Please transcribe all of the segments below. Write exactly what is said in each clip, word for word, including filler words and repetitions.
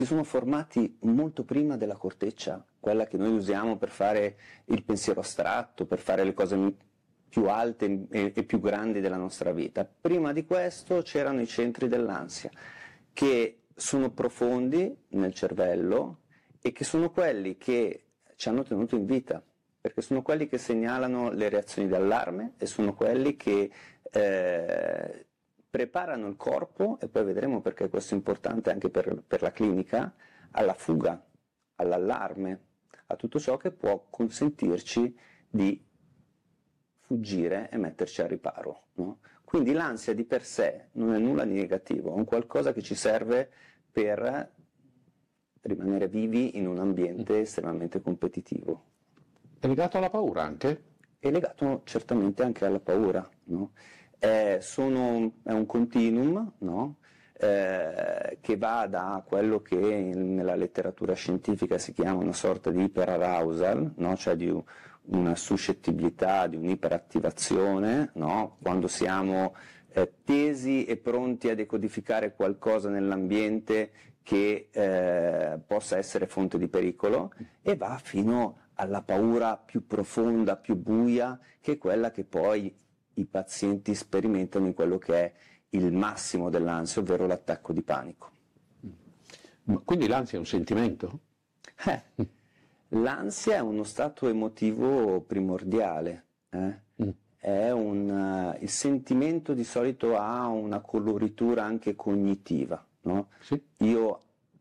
si sono formati molto prima della corteccia, quella che noi usiamo per fare il pensiero astratto, per fare le cose più alte e, e più grandi della nostra vita. Prima di questo c'erano i centri dell'ansia, che sono profondi nel cervello e che sono quelli che ci hanno tenuto in vita, perché sono quelli che segnalano le reazioni d'allarme e sono quelli che eh, preparano il corpo, e poi vedremo perché questo è importante anche per, per la clinica, alla fuga, all'allarme, a tutto ciò che può consentirci di fuggire e metterci a riparo, no? Quindi l'ansia di per sé non è nulla di negativo, è un qualcosa che ci serve per rimanere vivi in un ambiente estremamente competitivo. È legato alla paura anche? È legato certamente anche alla paura, no? È, sono, è un continuum, no? eh, che va da quello che in, nella letteratura scientifica si chiama una sorta di iperarousal, no? Cioè di un, una suscettibilità, di un'iperattivazione, no? Quando siamo eh, tesi e pronti a decodificare qualcosa nell'ambiente che eh, possa essere fonte di pericolo, e va fino alla paura più profonda, più buia, che è quella che poi i pazienti sperimentano in quello che è il massimo dell'ansia, ovvero l'attacco di panico. Quindi l'ansia è un sentimento? Eh, l'ansia è uno stato emotivo primordiale, eh? mm. È un, uh, il sentimento di solito ha una coloritura anche cognitiva, no? Sì. Io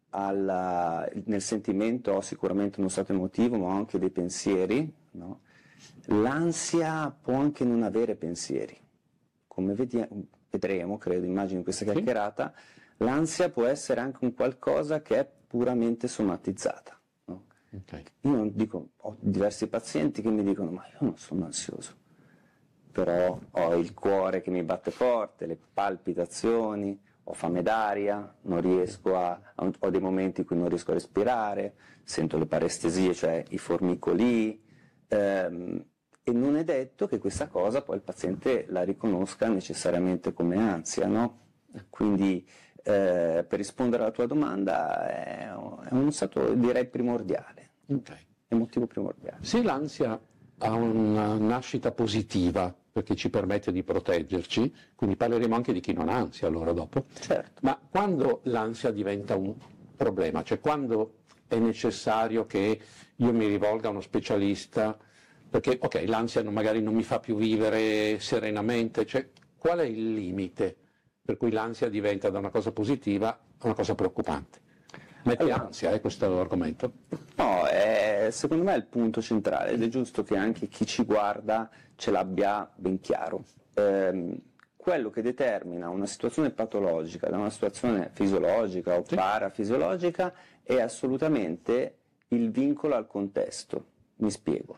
alla, nel sentimento ho sicuramente uno stato emotivo, ma ho anche dei pensieri, no? L'ansia può anche non avere pensieri, come vediamo, vedremo, credo, immagino in questa chiacchierata, sì. L'ansia può essere anche un qualcosa che è puramente somatizzata, no? Okay. Io non dico, ho diversi pazienti che mi dicono: ma io non sono ansioso, però ho il cuore che mi batte forte, le palpitazioni, ho fame d'aria, non riesco a, ho dei momenti in cui non riesco a respirare, sento le parestesie, cioè i formicoli, ehm, e non è detto che questa cosa poi il paziente la riconosca necessariamente come ansia, no? Quindi eh, per rispondere alla tua domanda è, è uno stato, direi, primordiale, okay. Emotivo primordiale. Se l'ansia ha una nascita positiva, perché ci permette di proteggerci, quindi parleremo anche di chi non ha ansia allora dopo, certo. Ma quando l'ansia diventa un problema, cioè quando è necessario che io mi rivolga a uno specialista, perché ok, l'ansia magari non mi fa più vivere serenamente, cioè qual è il limite per cui l'ansia diventa da una cosa positiva a una cosa preoccupante? Mette allora, ansia eh, questo argomento? No, è, secondo me è il punto centrale ed è giusto che anche chi ci guarda ce l'abbia ben chiaro. Ehm, quello che determina una situazione patologica da una situazione fisiologica o sì. parafisiologica è assolutamente il vincolo al contesto. Mi spiego.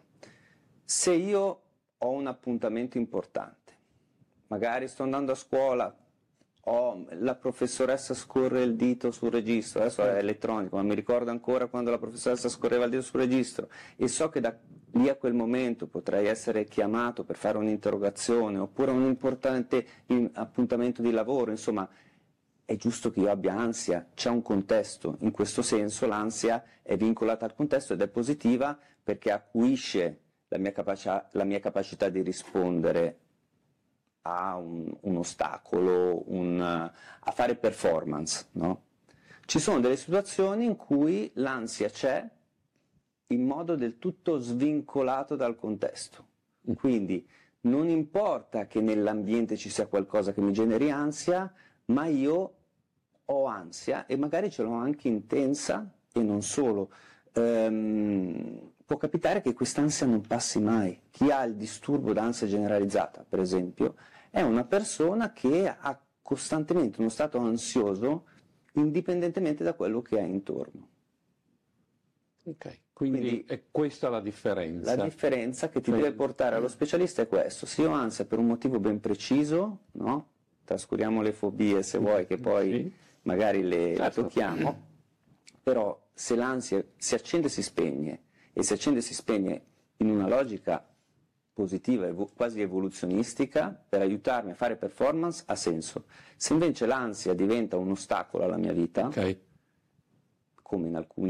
Se io ho un appuntamento importante, magari sto andando a scuola, ho, la professoressa scorre il dito sul registro, adesso è elettronico, ma mi ricordo ancora quando la professoressa scorreva il dito sul registro, e so che da lì a quel momento potrei essere chiamato per fare un'interrogazione oppure un importante appuntamento di lavoro, insomma è giusto che io abbia ansia, c'è un contesto, in questo senso l'ansia è vincolata al contesto ed è positiva perché acuisce la mia, capacia, la mia capacità di rispondere a un, un ostacolo, un, a fare performance, no? Ci sono delle situazioni in cui l'ansia c'è in modo del tutto svincolato dal contesto, quindi non importa che nell'ambiente ci sia qualcosa che mi generi ansia, ma io ho ansia e magari ce l'ho anche intensa e non solo. Ehm, può capitare che quest'ansia non passi mai. Chi ha il disturbo d'ansia generalizzata, per esempio, è una persona che ha costantemente uno stato ansioso indipendentemente da quello che ha intorno. Ok, quindi, quindi è questa la differenza. La differenza che ti cioè, deve portare allo specialista è questo: se io ho ansia per un motivo ben preciso, no? Trascuriamo le fobie se vuoi, che poi sì. magari le, certo. le tocchiamo, però se l'ansia si accende e si spegne, e si accende e si spegne in una logica positiva, evo- quasi evoluzionistica, per aiutarmi a fare performance, ha senso. Se invece l'ansia diventa un ostacolo alla mia vita, okay. come in alcuni